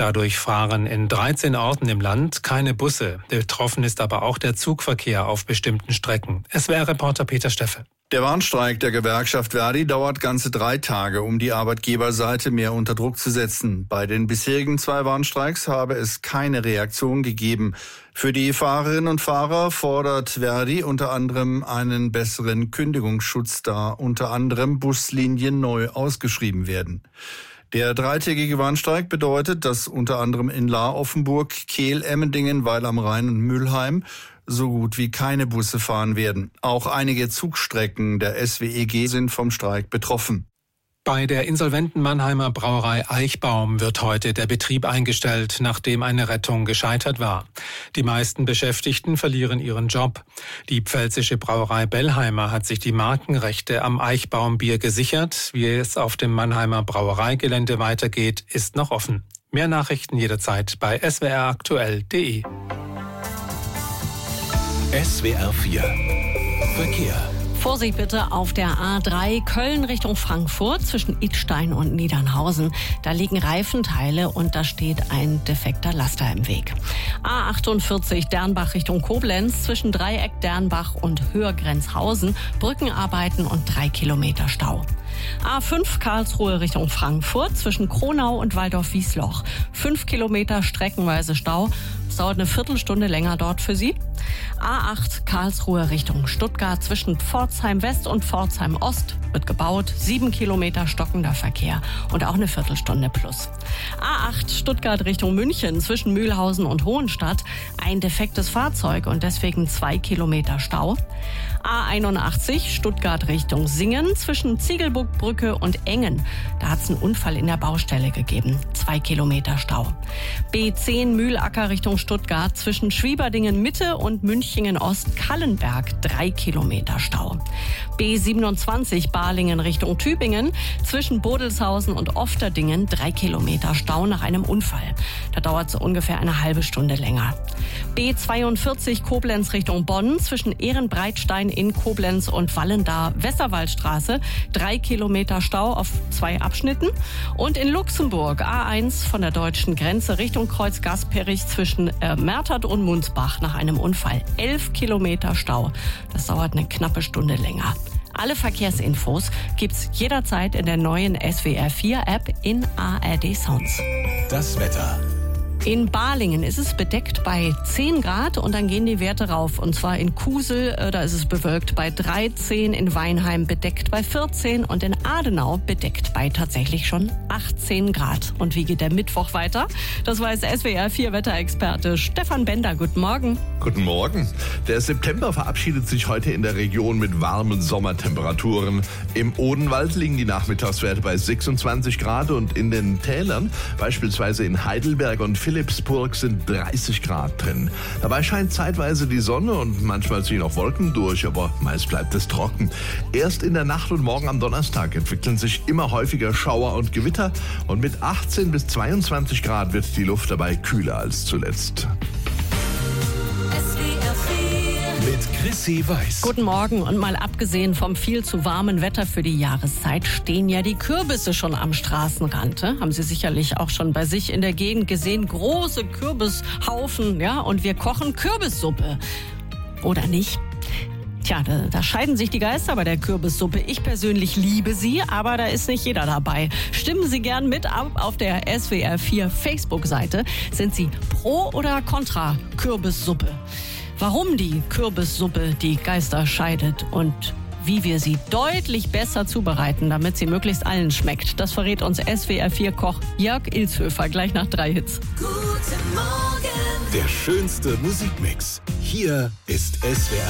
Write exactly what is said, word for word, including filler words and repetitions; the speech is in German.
Dadurch fahren in dreizehn Orten im Land keine Busse. Betroffen ist aber auch der Zugverkehr auf bestimmten Strecken. S W R-Reporter Peter Steffe. Der Warnstreik der Gewerkschaft Verdi dauert ganze drei Tage, um die Arbeitgeberseite mehr unter Druck zu setzen. Bei den bisherigen zwei Warnstreiks habe es keine Reaktion gegeben. Für die Fahrerinnen und Fahrer fordert Verdi unter anderem einen besseren Kündigungsschutz, da unter anderem Buslinien neu ausgeschrieben werden. Der dreitägige Warnstreik bedeutet, dass unter anderem in Lahr, Offenburg, Kehl, Emmendingen, Weil am Rhein und Mülheim so gut wie keine Busse fahren werden. Auch einige Zugstrecken der S W E G sind vom Streik betroffen. Bei der insolventen Mannheimer Brauerei Eichbaum wird heute der Betrieb eingestellt, nachdem eine Rettung gescheitert war. Die meisten Beschäftigten verlieren ihren Job. Die pfälzische Brauerei Bellheimer hat sich die Markenrechte am Eichbaum-Bier gesichert. Wie es auf dem Mannheimer Brauereigelände weitergeht, ist noch offen. Mehr Nachrichten jederzeit bei s w r aktuell punkt d e. S W R vier Verkehr. Vorsicht bitte auf der A drei Köln Richtung Frankfurt zwischen Idstein und Niedernhausen. Da liegen Reifenteile und da steht ein defekter Laster im Weg. A achtundvierzig Dernbach Richtung Koblenz zwischen Dreieck Dernbach und Höhergrenzhausen. Brückenarbeiten und drei Kilometer Stau. A fünf Karlsruhe Richtung Frankfurt zwischen Kronau und Waldorf-Wiesloch. Fünf Kilometer streckenweise Stau. Es dauert eine Viertelstunde länger dort für Sie. A acht Karlsruhe Richtung Stuttgart zwischen Pforzheim West und Pforzheim Ost wird gebaut. Sieben Kilometer stockender Verkehr und auch eine Viertelstunde plus. A acht Stuttgart Richtung München zwischen Mühlhausen und Hohenstadt. Ein defektes Fahrzeug und deswegen zwei Kilometer Stau. A einundachtzig Stuttgart Richtung Singen zwischen Ziegelburgbrücke und Engen. Da hat es einen Unfall in der Baustelle gegeben. Zwei Kilometer Stau. B zehn Mühlacker Richtung Stuttgart zwischen Schwieberdingen Mitte und Münchingen Ost Kallenberg. Drei Kilometer Stau. B siebenundzwanzig Balingen Richtung Tübingen zwischen Bodelshausen und Ofterdingen. Drei Kilometer Stau nach einem Unfall. Da dauert es ungefähr eine halbe Stunde länger. B zweiundvierzig Koblenz Richtung Bonn zwischen Ehrenbreitstein in Koblenz und Wallendar Westerwaldstraße. Drei Kilometer Stau auf zwei Abschnitten. Und in Luxemburg A eins von der deutschen Grenze Richtung Kreuz Gasperich zwischen äh, Mertert und Munsbach nach einem Unfall. Elf Kilometer Stau. Das dauert eine knappe Stunde länger. Alle Verkehrsinfos gibt's jederzeit in der neuen S W R vier App in A R D Sounds. Das Wetter. In Balingen ist es bedeckt bei zehn Grad und dann gehen die Werte rauf. Und zwar in Kusel, äh, da ist es bewölkt bei dreizehn, in Weinheim bedeckt bei vierzehn und in Adenau bedeckt bei tatsächlich schon achtzehn Grad. Und wie geht der Mittwoch weiter? Das weiß S W R vier Wetterexperte Stefan Bender. Guten Morgen. Guten Morgen. Der September verabschiedet sich heute in der Region mit warmen Sommertemperaturen. Im Odenwald liegen die Nachmittagswerte bei sechsundzwanzig Grad und in den Tälern, beispielsweise in Heidelberg und Philippsburg, sind dreißig Grad drin. Dabei scheint zeitweise die Sonne und manchmal ziehen auch Wolken durch, aber meist bleibt es trocken. Erst in der Nacht und morgen am Donnerstag entwickeln sich immer häufiger Schauer und Gewitter und mit achtzehn bis zweiundzwanzig Grad wird die Luft dabei kühler als zuletzt. Mit Chrissy Weiß. Guten Morgen. Und mal abgesehen vom viel zu warmen Wetter für die Jahreszeit stehen ja die Kürbisse schon am Straßenrand. Haben Sie sicherlich auch schon bei sich in der Gegend gesehen. Große Kürbishaufen, ja, und wir kochen Kürbissuppe. Oder nicht? Tja, da, da scheiden sich die Geister bei der Kürbissuppe. Ich persönlich liebe sie, aber da ist nicht jeder dabei. Stimmen Sie gern mit ab auf der S W R vier Facebook-Seite. Sind Sie pro oder contra Kürbissuppe? Warum die Kürbissuppe die Geister scheidet und wie wir sie deutlich besser zubereiten, damit sie möglichst allen schmeckt, das verrät uns S W R vier Koch Jörg Ilshöfer gleich nach drei Hits. Guten Morgen. Der schönste Musikmix. Hier ist S W R